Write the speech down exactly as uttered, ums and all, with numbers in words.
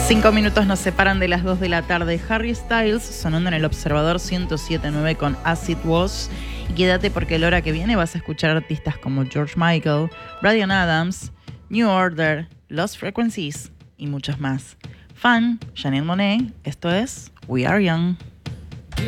Cinco minutos nos separan de las dos de la tarde. Harry Styles sonando en el Observador ciento siete punto nueve con As It Was. Y quédate porque la hora que viene vas a escuchar artistas como George Michael, Bryan Adams, New Order, Lost Frequencies y muchos más. Fan, Janelle Monáe, esto es We Are Young.